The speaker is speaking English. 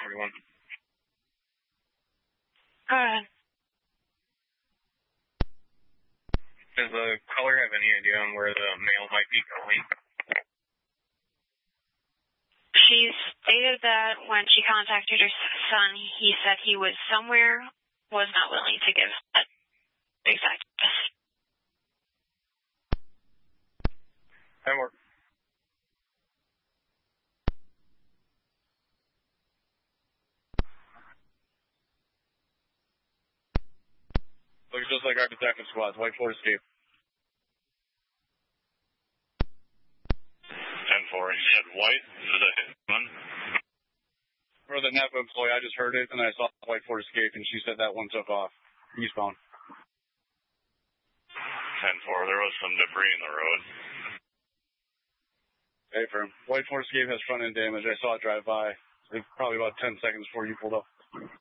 41. Go ahead. Does the caller have any idea on where the mail might be going? She stated that when she contacted her son, he said he was somewhere, was not willing to give that exact address. That works. Looks just like our detective squads. White 4 Steve. 10-4. You said white? Is it a one? For the NAPA employee, I just heard it, and I saw White 4 escape, and she said that one took off. Eastbound. 10-4. There was some debris in the road. Hey, firm. White 4 escape has front end damage. I saw it drive by. It was probably about 10 seconds before you pulled up.